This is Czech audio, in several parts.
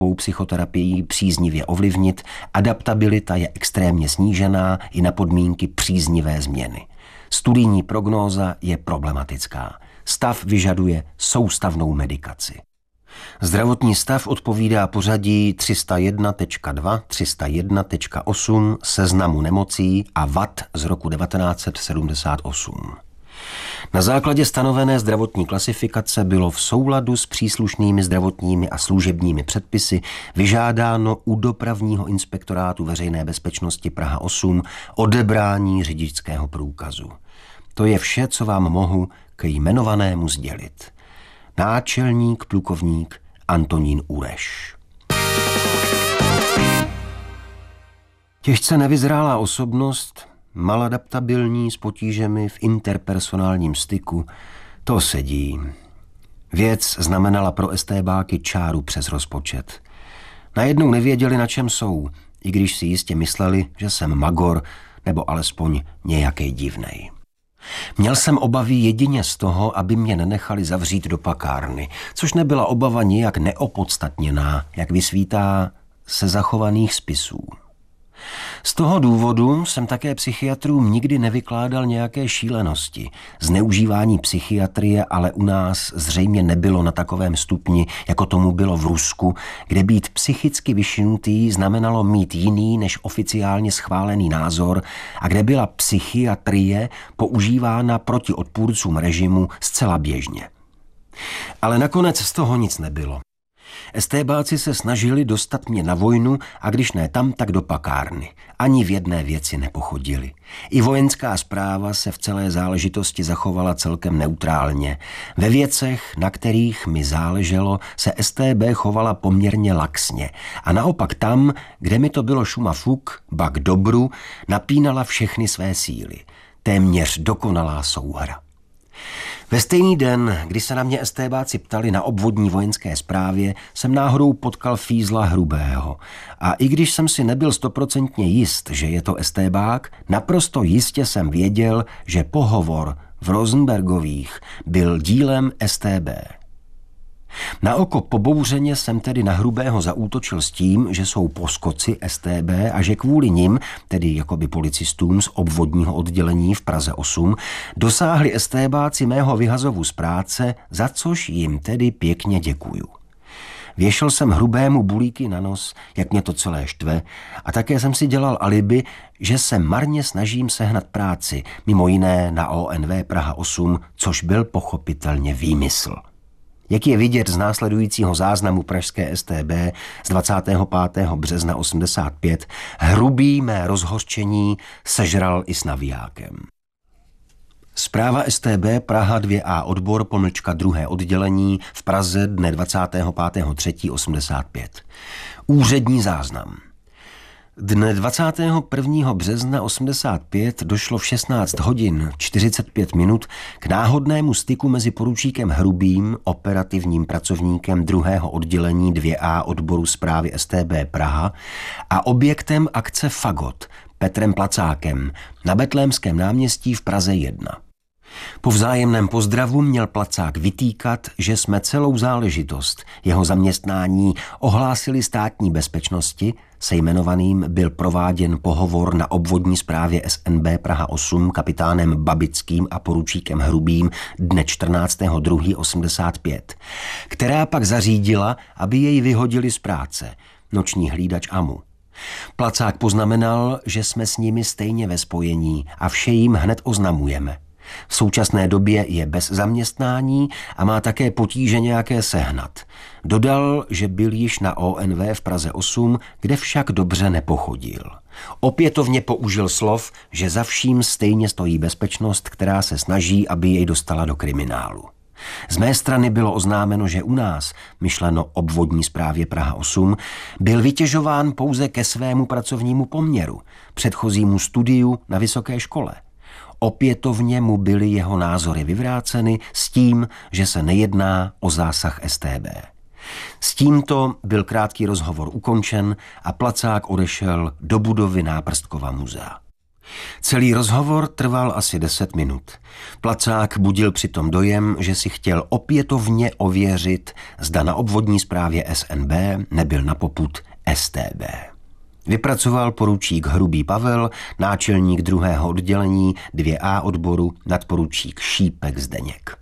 psychoterapii příznivě ovlivnit, adaptabilita je extrémně snížená i na podmínky příznivé změny. Studijní prognóza je problematická. Stav vyžaduje soustavnou medikaci. Zdravotní stav odpovídá pořadí 301.2, 301.8 seznamu nemocí a vad z roku 1978. Na základě stanovené zdravotní klasifikace bylo v souladu s příslušnými zdravotními a služebními předpisy vyžádáno u dopravního inspektorátu veřejné bezpečnosti Praha 8 odebrání řidičského průkazu. To je vše, co vám mohu k jmenovanému sdělit. Náčelník plukovník Antonín Ureš. Těžce nevyzrálá osobnost, maladaptabilní s potížemi v interpersonálním styku, to sedí. Věc znamenala pro estébáky čáru přes rozpočet. Najednou nevěděli, na čem jsou, i když si jistě mysleli, že jsem magor nebo alespoň nějakej divnej. Měl jsem obavy jedině z toho, aby mě nenechali zavřít do pakárny, což nebyla obava nijak neopodstatněná, jak vysvítá se zachovaných spisů. Z toho důvodu jsem také psychiatrům nikdy nevykládal nějaké šílenosti. Zneužívání psychiatrie ale u nás zřejmě nebylo na takovém stupni, jako tomu bylo v Rusku, kde být psychicky vyšinutý znamenalo mít jiný než oficiálně schválený názor a kde byla psychiatrie používána proti odpůrcům režimu zcela běžně. Ale nakonec z toho nic nebylo. Estébáci se snažili dostat mě na vojnu a když ne tam, tak do pakárny. Ani v jedné věci nepochodili. I vojenská správa se v celé záležitosti zachovala celkem neutrálně. Ve věcech, na kterých mi záleželo, se StB chovala poměrně laxně a naopak tam, kde mi to bylo šuma fuk, ba k dobru, napínala všechny své síly. Téměř dokonalá souhra. Ve stejný den, kdy se na mě estébáci ptali na obvodní vojenské správě, jsem náhodou potkal fízla Hrubého. A i když jsem si nebyl 100% jist, že je to estébák, naprosto jistě jsem věděl, že pohovor v Rosenbergových byl dílem StB. Na oko pobouřeně jsem tedy na Hrubého zaútočil s tím, že jsou poskoci StB a že kvůli nim, tedy jakoby policistům z obvodního oddělení v Praze 8, dosáhli StBáci mého vyhazovu z práce, za což jim tedy pěkně děkuju. Věšel jsem Hrubému bulíky na nos, jak mě to celé štve, a také jsem si dělal alibi, že se marně snažím sehnat práci, mimo jiné na ONV Praha 8, což byl pochopitelně výmysl. Jak je vidět z následujícího záznamu pražské StB z 25. března 85, Hrubý mé rozhořčení sežral i s navijákem. Zpráva StB Praha 2A odbor _2. oddělení v Praze dne 25.3.85. Úřední záznam. Dne 21. března 85 došlo v 16 hodin 45 minut k náhodnému styku mezi poručíkem Hrubým, operativním pracovníkem 2. oddělení 2A odboru zprávy StB Praha a objektem akce Fagot Petrem Placákem na Betlémském náměstí v Praze 1. Po vzájemném pozdravu měl Placák vytýkat, že jsme celou záležitost jeho zaměstnání ohlásili státní bezpečnosti, se jmenovaným byl prováděn pohovor na obvodní správě SNB Praha 8 kapitánem Babickým a poručíkem Hrubým dne 14.2.85, která pak zařídila, aby jej vyhodili z práce, noční hlídač AMU. Placák poznamenal, že jsme s nimi stejně ve spojení a vše jim hned oznamujeme. V současné době je bez zaměstnání a má také potíže nějaké sehnat. Dodal, že byl již na ONV v Praze 8, kde však dobře nepochodil. Opětovně použil slov, že za vším stejně stojí bezpečnost, která se snaží, aby jej dostala do kriminálu. Z mé strany bylo oznámeno, že u nás, myšleno obvodní správě Praha 8, byl vytěžován pouze ke svému pracovnímu poměru, předchozímu studiu na vysoké škole. Opětovně mu byly jeho názory vyvráceny s tím, že se nejedná o zásah StB. S tímto byl krátký rozhovor ukončen a Placák odešel do budovy Náprstkova muzea. Celý rozhovor trval asi 10 minut. Placák budil přitom dojem, že si chtěl opětovně ověřit, zda na obvodní správě SNB nebyl na popud StB. Vypracoval poručík Hrubý Pavel, náčelník 2. oddělení 2A odboru, nadporučík Šípek Zdeněk.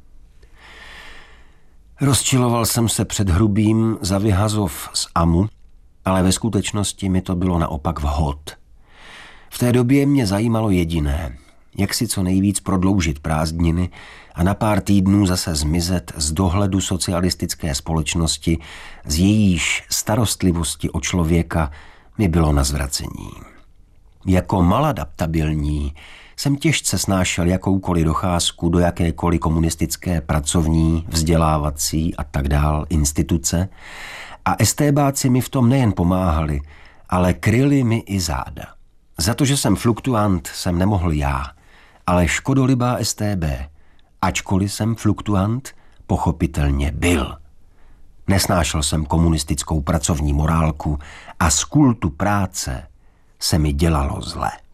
Rozčiloval jsem se před Hrubým za vyhazov z AMU, ale ve skutečnosti mi to bylo naopak vhod. V té době mě zajímalo jediné, jak si co nejvíc prodloužit prázdniny a na pár týdnů zase zmizet z dohledu socialistické společnosti, z jejíž starostlivosti o člověka mi bylo na zvracení. Jako maladaptabilní jsem těžce snášel jakoukoliv docházku do jakékoliv komunistické pracovní, vzdělávací a tak dál instituce a estébáci mi v tom nejen pomáhali, ale kryli mi i záda. Za to, že jsem fluktuant, jsem nemohl já, ale škodolibá StB, ačkoliv jsem fluktuant, pochopitelně byl. Nesnášel jsem komunistickou pracovní morálku a z kultu práce se mi dělalo zle.